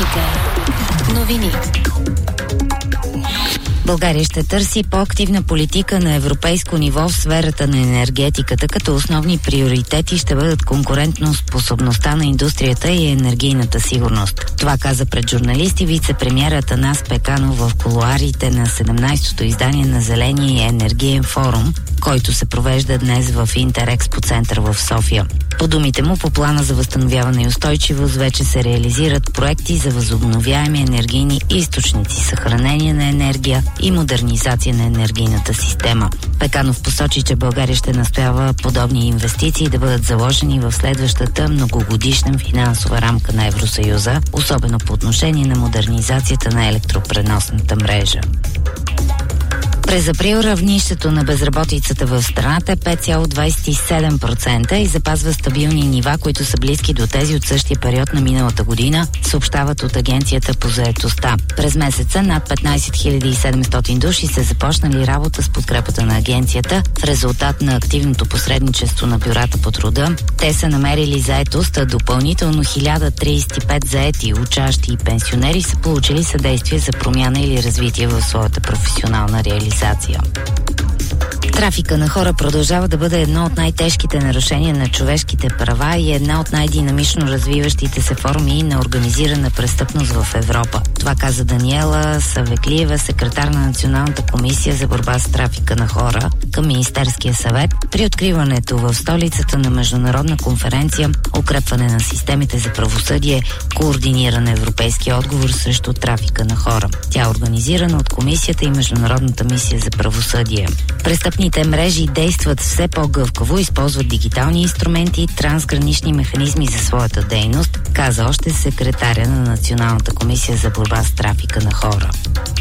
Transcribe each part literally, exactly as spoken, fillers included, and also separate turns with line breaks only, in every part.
Вероника. Новини. България ще търси по-активна политика на европейско ниво в сферата на енергетиката, като основни приоритети ще бъдат конкурентно способността на индустрията и енергийната сигурност. Това каза пред журналисти вице-премиер Атанас Пеканов в кулоарите на седемнайсетото издание на Зеления енергиен форум, който се провежда днес в Интерекспо център в София. По думите му, по плана за възстановяване и устойчивост вече се реализират проекти за възобновяеми енергийни източници, съхранение на енергия и модернизация на енергийната система. Пеканов посочи, че България ще настоява подобни инвестиции да бъдат заложени в следващата многогодишна финансова рамка на Евросъюза, особено по отношение на модернизацията на електропреносната мрежа. През април равнището на безработицата в страната е пет цяло двайсет и седем процента и запазва стабилни нива, които са близки до тези от същия период на миналата година, съобщават от Агенцията по заетостта. През месеца над петнайсет хиляди и седемстотин души са започнали работа с подкрепата на агенцията. В резултат на активното посредничество на бюрата по труда, те са намерили заетост, а допълнително хиляда трийсет и пет заети, учащи и пенсионери са получили съдействие за промяна или развитие в своята професионална реализация. Трафика на хора продължава да бъде едно от най-тежките нарушения на човешките права и една от най-динамично развиващите се форми на организирана престъпност в Европа. Това каза Даниела Савеклиева, секретар на Националната комисия за борба с трафика на хора към Министерския съвет при откриването в столицата на международна конференция "Укрепване на системите за правосъдие, координиран европейски отговор срещу трафика на хора". Тя е организирана от Комисията и Международната мисия за правосъдие. Престъпните мрежи действат все по-гъвкаво, използват дигитални инструменти и трансгранични механизми за своята дейност, каза още секретаря на Националната комисия за борба с трафика на хора.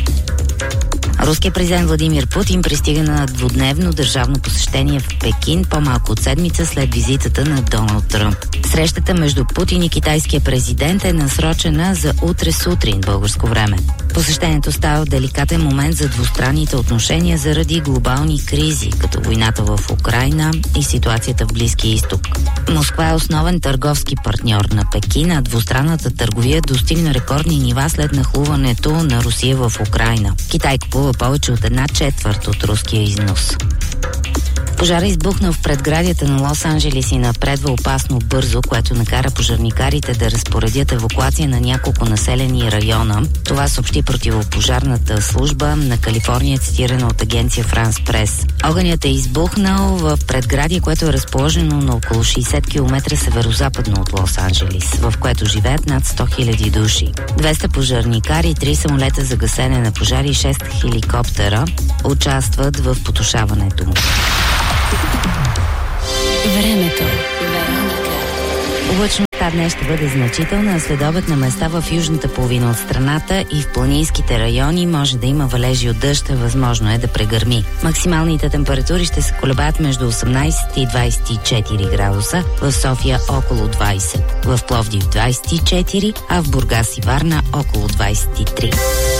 Руският президент Владимир Путин пристига на двудневно държавно посещение в Пекин по-малко от седмица след визитата на Доналд Тръмп. Срещата между Путин и китайския президент е насрочена за утре сутрин българско време. Посещението става деликатен момент за двустранните отношения заради глобални кризи, като войната в Украйна и ситуацията в Близкия изток. Москва е основен търговски партньор на Пекин, а двустранната търговия достигна рекордни нива след нахлуването на Русия в Украйна. Китай купува повече от една четвърт от руския износ. Пожар избухнал в предградията на Лос-Анджелес и напредва опасно бързо, което накара пожарникарите да разпоредят евакуация на няколко населени района. Това съобщи противопожарната служба на Калифорния, цитирана от агенция Франс Прес. Огънят е избухнал в предградие, което е разположено на около шейсет километра северозападно от Лос-Анджелес, в което живеят над сто хиляди души. двеста пожарникари, три самолета за гасене на пожари и шест хеликоптера участват в потушаването му.
Времето.
Облачността днес ще бъде значителна, а следобед на места в южната половина от страната и в планинските райони може да има валежи от дъжд, възможно е да прегърми. Максималните температури ще се колебаят между осемнайсет и двайсет и четири градуса, в София около двайсет, в Пловдив двайсет и четири, а в Бургас и Варна около двайсет и три.